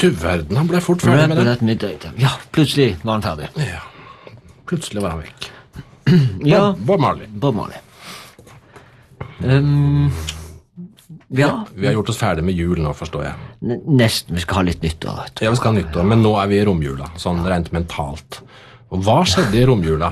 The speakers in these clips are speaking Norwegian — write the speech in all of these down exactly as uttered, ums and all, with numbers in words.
Du verden, han ble fort ferdig med Rebel det. at Midnight. Ja, plutselig var han ferdig. Ja, plutselig var han vekk. Ja, Bob, Bob Marley. Bob Marley. Um, ja, Vi har gjort oss ferdig med jul nå, forstår jeg. n- nesten. Vi skal ha litt nyttår. vet du. Ja, vi skal ha nyttår, men nå er vi i romjula, sånn rent mentalt. Og hva skjedde i romjula?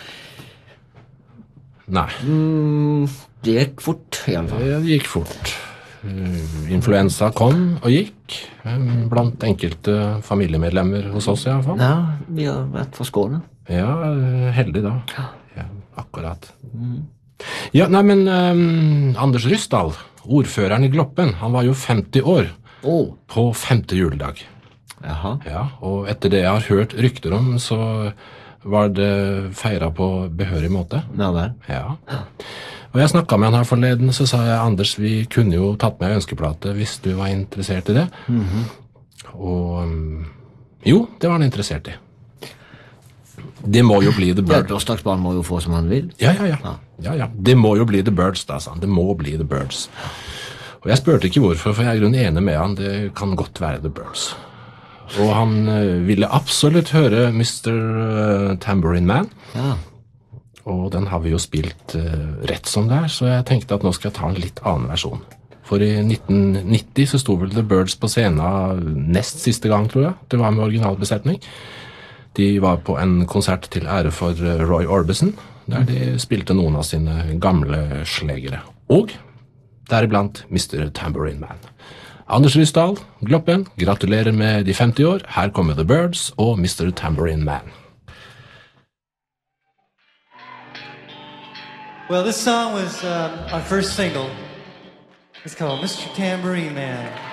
Nei, Mm, det gikk fort, i alle fall. det gikk fort. Uh, Influensa kom og gikk, um, blant enkelte familiemedlemmer hos oss i alle fall. Ja, vi har vært for Skåne. Ja, uh, heldig da. Ja, akkurat. Ja, nei, men um, Anders Ryssdal, ordføreren i Gloppen, han var jo femti år Å, på femte juledag. jaha. Ja, og etter det jeg har hørt rykter om, så var det feiret på behørig måte. Ja vel. Ja. Og jeg snakket med han her forleden, så sa jeg, Anders, vi kunne jo tatt med ønskeplate hvis du var interessert i det. Og um, jo, det var han interessert i. Det må jo bli The Ja, et Birds. bursdagsbarn må jo få som han vil. Ja, ja, ja. ja, ja. Det må jo bli The Birds, da, sa han. Det må bli The Birds. Og jeg spurte ikke hvorfor, for jeg er i grunnen enig med han. Det kan godt være The Birds. Og han eh, ville absolutt høre mister eh, Tambourine Man. Ja. Og den har vi jo spilt eh, rett som det er, så jeg tenkte at nå skal jeg ta en litt annen versjon. For i nitten nitti så sto vel The Birds på scenen nest siste gang, tror jeg. Det var med originalbesetning. De var på en konsert til ære for eh, Roy Orbison, der de spilte noen av sine gamle slegere. Og deriblant mister Tambourine Man. Anders Ryssdal, Gloppen, gratulerer med de femti år. Her kommer The Birds og mister Tambourine Man. Well, this song was um, our first single. It's called mister Tambourine Man.